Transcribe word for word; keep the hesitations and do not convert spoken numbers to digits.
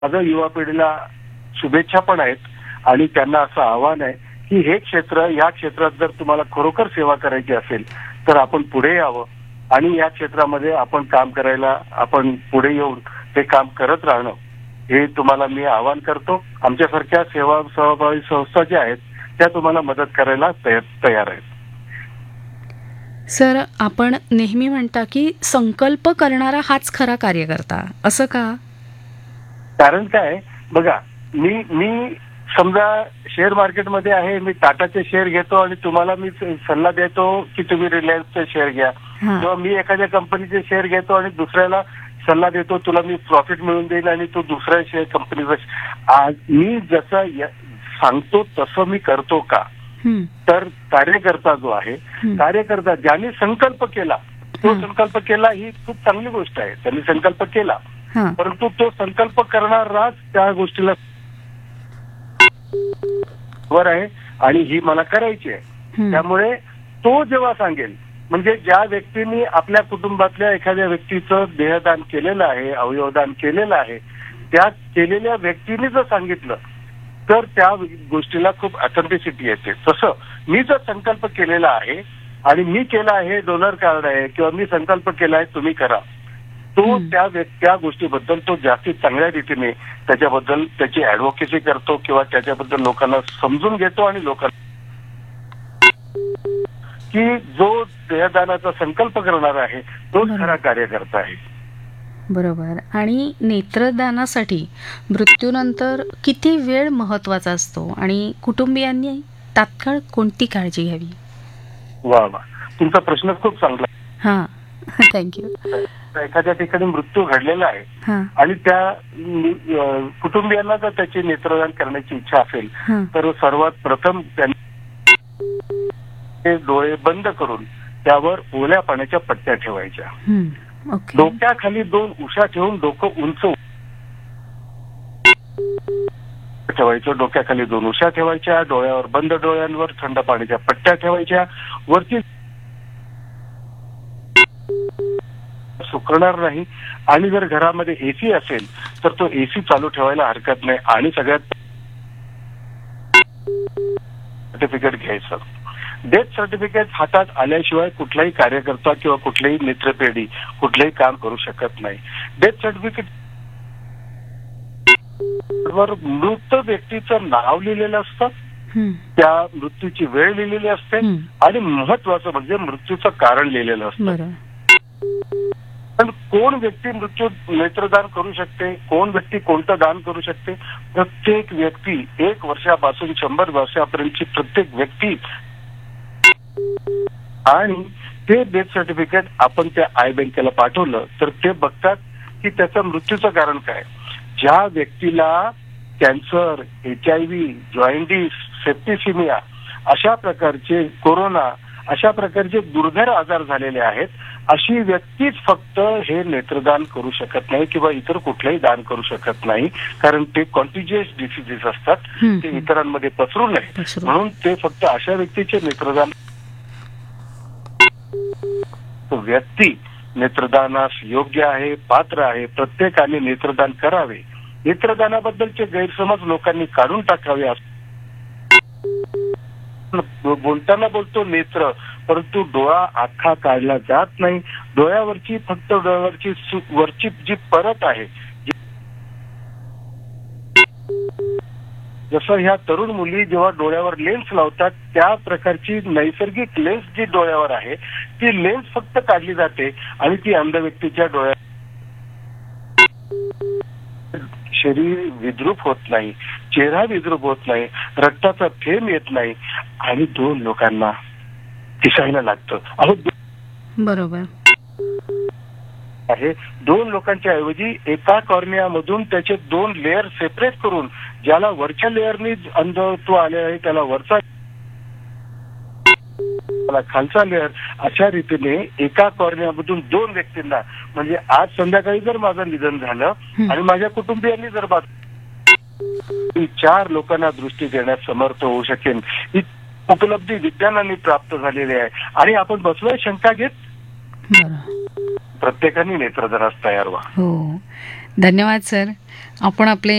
माझं युवा पिढीला शुभेच्छा पण आहेत आणि त्यांना असं आव्हान आहे की हे क्षेत्र, या क्षेत्रात जर तुम्हाला खरोखर सेवा करायची असेल तर आपण पुढे यावं आणि या क्षेत्रामध्ये आपण काम करायला, आपण पुढे येऊन ते काम करत राहणं, हे तुम्हाला मी आवाहन करतो. आमच्यासारख्या सेवा सहभागी संस्था ज्या आहेत त्या तुम्हाला मदत करायला तयार आहेत. सर, आपण नेहमी म्हणता की संकल्प करणारा हाच खरा कार्यकर्ता, असं का? कारण काय, बघा, मी मी समजा शेअर मार्केटमध्ये आहे, मी टाटाचे शेअर घेतो आणि तुम्हाला मी सल्ला देतो की तुम्ही रिलायन्सचे शेअर घ्या, किंवा मी एखाद्या कंपनीचे शेअर घेतो आणि दुसऱ्याला सल्ला देतो तुला मी प्रॉफिट मिळवून देईल आणि तू दुसऱ्या शेअर कंपनीचा. मी जसं सांगतो तसं मी करतो का? तर कार्यकर्ता जो आहे, कार्यकर्ता ज्याने संकल्प केला, तो संकल्प केला ही खूप चांगली गोष्ट आहे. त्यांनी संकल्प केला, परंतु तो संकल्प करणाराच त्या गोष्टीला वर आहे आणि ही मला करायची आहे. त्यामुळे तो जेव्हा सांगेल, म्हणजे ज्या व्यक्तीने आपल्या कुटुंबातल्या एखाद्या व्यक्तीचं देहदान केलेलं आहे, अवयवदान केलेलं आहे, त्या केलेल्या व्यक्तीने जर सांगितलं तर त्या गोष्टीला खूप ऑथेंटिसिटी येते. तसं मी जर संकल्प केलेला आहे आणि मी केला आहे, डोनर कार्ड आहे किंवा मी संकल्प केला आहे तुम्ही करा, तो त्या त्या गोष्टीबद्दल तो जास्तीत चांगल्या रीतीने त्याच्याबद्दल त्याची ऍडव्होकेसी करतो किंवा त्याच्याबद्दल लोकांना समजून घेतो आणि लोकांना की जो देहदानाचा संकल्प करणार आहे तोच खरा कार्यकर्ता आहे. बरोबर. आणि नेत्रदानासाठी मृत्यूनंतर किती वेळ महत्वाचा असतो आणि कुटुंबियांनी तात्काळ कोणती काळजी घ्यावी? वा वा, तुमचा प्रश्न खूप चांगला. हा, थँक्यू. एखाद्या ठिकाणी मृत्यू घडलेला आहे आणि त्या कुटुंबियांना जर त्याचे नेत्रदान करण्याची इच्छा असेल तर सर्वात प्रथम त्यांनी डोळे बंद करून त्यावर ओल्या पाण्याच्या पट्ट्या ठेवायच्या. डोक्याखाली दोन उशा ठेवून डोकं उंच ठेवायचं. डोक्याखाली दोन उशा ठेवायच्या, डोळ्यावर बंद डोळ्यांवर थंड पाण्याच्या पट्ट्या ठेवायच्या. वरती सुकणार नाही आणि जर घरामध्ये एसी असेल तर तो एसी चालू ठेवायला हरकत नाही. आणि सगळ्यात सर्टिफिकेट घ्यायचं. डेथ सर्टिफिकेट हातात आल्याशिवाय कुठलाही कार्यकर्ता किंवा कुठलीही नेत्रपेढी कुठलंही काम करू शकत नाही. डेथ सर्टिफिकेट वर मृत व्यक्तीचं नाव लिहिलेलं असतं, त्या मृत्यूची वेळ लिहिलेली असते आणि महत्वाचं म्हणजे मृत्यूचं कारण लिहिलेलं असतं. पण कोण व्यक्ती मृत्यू नेत्रदान करू शकते, कोण व्यक्ती कोणतं दान करू शकते? प्रत्येक व्यक्ती, एक वर्षापासून शंभर वर्षापर्यंतची प्रत्येक व्यक्ती. आणि ते डेथ सर्टिफिकेट आपण त्या आय बँकेला पाठवलं तर ते बघतात की त्याचं मृत्यूचं कारण काय. ज्या व्यक्तीला cancer, H I V, jaundice, septicaemia अशा प्रकारचे, कोरोना अशा प्रकारचे दुर्धर आजार झालेले आहेत, अशी व्यक्तीच फक्त हे नेत्रदान करू शकत नाही किंवा इतर कुठलंही दान करू शकत नाही. कारण ते कॉन्टिजियस डिसिजेस असतात, ते इतरांमध्ये पसरू नये म्हणून ते फक्त अशा व्यक्तीचे नेत्रदान. व्यक्ती नेत्रदानास योग्य आहे, पात्र आहे, प्रत्येकाने नेत्रदान करावे. नेत्रदानाबद्दलचे गैरसमज लोकांनी काढून टाकावे. बोलताना बोलतो नेत्र, परंतु डोळा अख्खा काढला जात नाही. डोळ्यावरची फक्त डोळ्यावरची वरची जी परत आहे, जसं ह्या तरुण मुली जेव्हा डोळ्यावर लेन्स लावतात त्या प्रकारची नैसर्गिक लेन्स जी डोळ्यावर आहे ती लेन्स फक्त काढली जाते आणि ती अंध व्यक्तीच्या डोळ्यात शरीर विद्रूप होत नाही, चेहरा विद्रूप होत नाही, रक्ताचा थेंब येत नाही आणि दोन लोकांना दिसायला लागतं. अहो, बरोबर आहे. दोन लोकांच्या ऐवजी एका कॉर्नियामधून त्याचे दोन लेअर सेपरेट करून, ज्याला वरच्या लेअरनी अंधत्व आले आहे त्याला वरचा, खालचा लेअर, अशा रीतीने एका कॉर्नियामधून दोन व्यक्तींना, म्हणजे आज संध्याकाळी जर माझं निधन झालं आणि माझ्या कुटुंबियांनी जर चार लोकांना दृष्टी देण्यास समर्थ होऊ शकेन, ही उपलब्धी विज्ञानाने प्राप्त झालेली आहे. आणि आपण बसलोय शंका घेत, प्रत्येकाने नेत्रदानास तयार व्हा. हो, धन्यवाद सर. आपण आपले